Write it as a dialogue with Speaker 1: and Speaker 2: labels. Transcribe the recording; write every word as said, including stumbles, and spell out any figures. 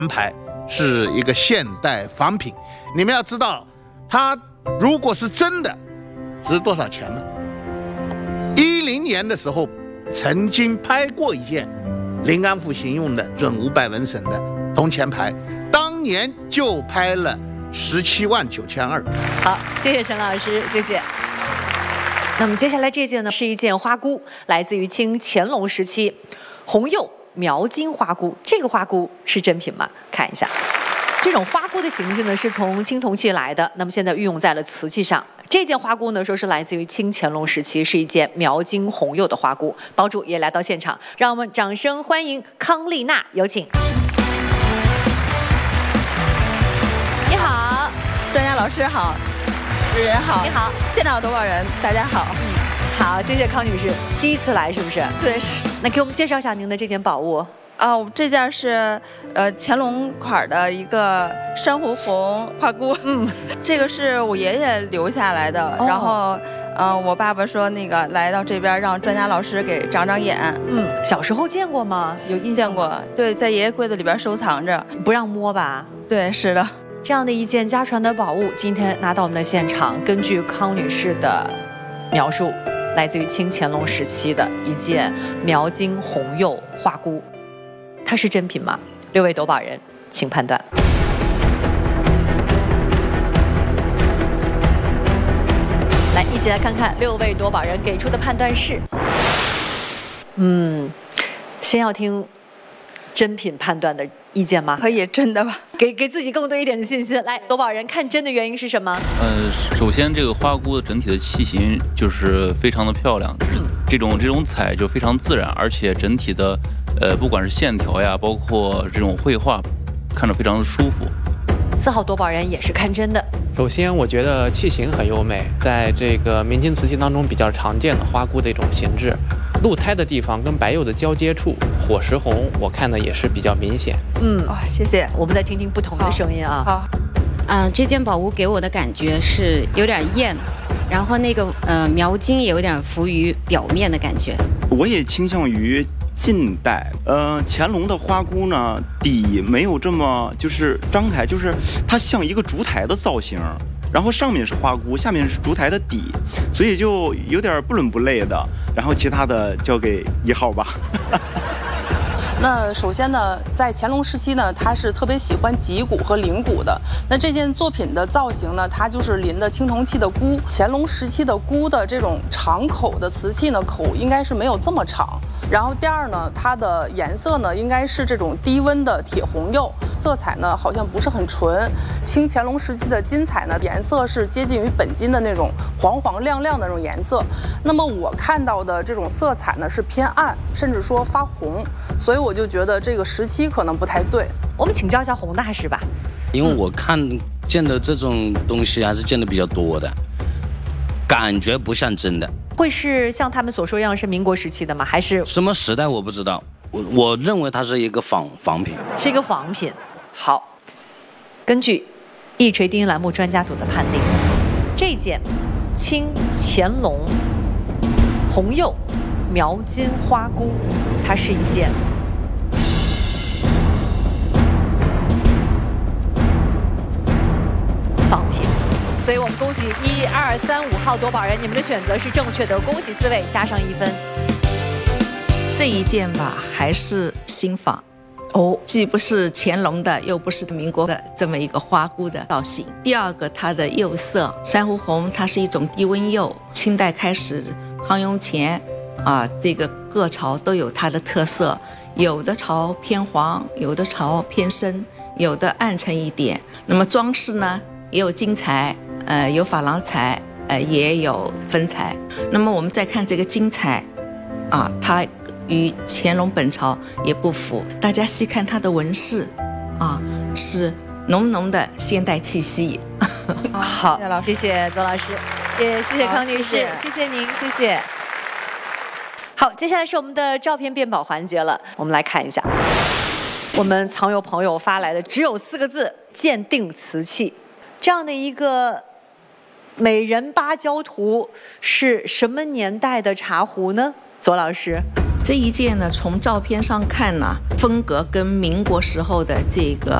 Speaker 1: 牌是一个现代仿品。你们要知道，它如果是真的，值多少钱呢？一零年的时候，曾经拍过一件临安府行用的准五百文省的铜钱牌，当年就拍了十七万九千二。
Speaker 2: 好，谢谢陈老师，谢谢。那么接下来这件呢，是一件花箍，来自于清乾隆时期，红釉描金花箍。这个花箍是真品吗？看一下，这种花箍的形制呢，是从青铜器来的，那么现在运用在了瓷器上。这件花箍呢，说是来自于清乾隆时期，是一件描金红釉的花箍。包主也来到现场，让我们掌声欢迎康丽娜，有请。你好，
Speaker 3: 专家老师好，主持人好，
Speaker 2: 你好，
Speaker 3: 现场有多少人？大家好。
Speaker 2: 嗯，好，谢谢康女士，第一次来是不是？
Speaker 3: 对，是。
Speaker 2: 那给我们介绍一下您的这件宝物。
Speaker 3: 啊、哦，这件是呃乾隆款的一个珊瑚红花箍，嗯，这个是我爷爷留下来的，哦、然后，嗯、呃，我爸爸说那个来到这边让专家老师给长长眼，
Speaker 2: 嗯，小时候见过吗？有印象
Speaker 3: 过？对，在爷爷柜子里边收藏着，
Speaker 2: 不让摸吧？
Speaker 3: 对，是的。
Speaker 2: 这样的一件家传的宝物，今天拿到我们的现场，根据康女士的描述，来自于清乾隆时期的一件描金红釉花箍。它是真品吗？六位夺宝人，请判断。来，一起来看看六位夺宝人给出的判断是。嗯，先要听真品判断的意见吗？
Speaker 3: 可以，真的吧？
Speaker 2: 给给自己更多一点的信心。来，夺宝人看真的原因是什么？
Speaker 4: 呃，首先这个花箍的整体的器型就是非常的漂亮，嗯、这种这种彩就非常自然，而且整体的。呃，不管是线条呀，包括这种绘画，看着非常的舒服。
Speaker 2: 四号夺宝人也是看真的。
Speaker 5: 首先，我觉得器型很优美，在这个明清瓷器当中比较常见的花箍的一种形制，露胎的地方跟白釉的交接处，火石红，我看的也是比较明显。
Speaker 2: 嗯，
Speaker 3: 哇、哦，谢谢。
Speaker 2: 我们再听听不同的声音啊。
Speaker 3: 好。
Speaker 6: 啊、呃，这件宝物给我的感觉是有点艳，然后那个呃描金也有点浮于表面的感觉。
Speaker 7: 我也倾向于。近代，呃，乾隆的花箍呢，底没有这么就是张开，就是它像一个烛台的造型，然后上面是花箍，下面是烛台的底，所以就有点不伦不类的。然后其他的交给一号吧。
Speaker 8: 那首先呢，在乾隆时期呢，他是特别喜欢击鼓和铃鼓的。那这件作品的造型呢，它就是临的青铜器的箍。乾隆时期的箍的这种长口的瓷器呢，口应该是没有这么长。然后第二呢，它的颜色呢，应该是这种低温的铁红釉，色彩呢好像不是很纯。清乾隆时期的金彩呢，颜色是接近于本金的那种黄黄亮亮的那种颜色。那么我看到的这种色彩呢是偏暗，甚至说发红，所以我就觉得这个时期可能不太对。
Speaker 2: 我们请教一下洪大师吧，
Speaker 9: 因为我看见的这种东西还是见的比较多的，感觉不像真的。
Speaker 2: 会是像他们所说一样是民国时期的吗？还是
Speaker 9: 什么时代我不知道，我我认为它是一个仿仿品，
Speaker 2: 是一个仿品。好，根据一锤定音栏目专家组的判定，这件清乾隆红釉描金花箍，它是一件仿品。所以我们恭喜一二三五号夺宝人，你们的选择是正确的，恭喜四位，加上一分。
Speaker 10: 这一件吧，还是新仿哦，既不是乾隆的，又不是民国的这么一个花箍的造型。第二个，它的釉色，珊瑚红，它是一种低温釉，清代开始，康雍乾啊，这个各朝都有它的特色，有的朝偏黄，有的朝偏深，有的暗沉一点。那么装饰呢，也有金彩。呃，有珐琅彩，呃，也有粉彩。那么我们再看这个金彩，啊，它与乾隆本朝也不符。大家细看它的纹饰，啊，是浓浓的现代气息。
Speaker 2: 好，谢谢左老师，也谢谢康女士，
Speaker 3: 谢谢,
Speaker 2: 谢谢您，谢谢。好，接下来是我们的照片辨宝环节了，我们来看一下，我们藏友朋友发来的只有四个字：鉴定瓷器。这样的一个美人芭蕉图是什么年代的茶壶呢？左老师，
Speaker 10: 这一件呢，从照片上看呢，风格跟民国时候的这个